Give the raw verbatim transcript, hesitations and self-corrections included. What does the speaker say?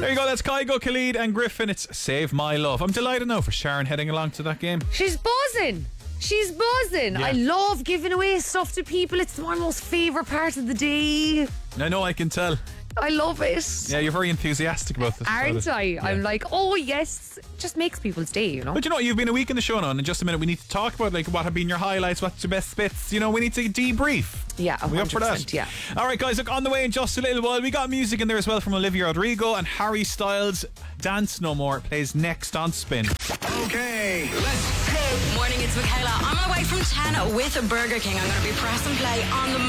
There you go, that's Kygo, Khalid and Griffin. It's Save My Love. I'm delighted now for Sharon heading along to that game. She's buzzing. She's buzzing. Yeah. I love giving away stuff to people. It's my most favourite part of the day. I know, I can tell. I love it. Yeah, you're very enthusiastic about this. Aren't I? Yeah. I'm like, oh yes. It just makes people's day, you know. But you know what, you've been a week in the show now, and in just a minute we need to talk about like what have been your highlights, what's your best bits. You know, we need to debrief. Yeah, Are we up for that? Yeah. Alright guys, look, on the way in just a little while, we got music in there as well from Olivia Rodrigo, and Harry Styles' Dance No More plays next on Spin. Okay, let's go. Morning, it's Michaela. On my way from ten with Burger King. I'm going to be pressing play on the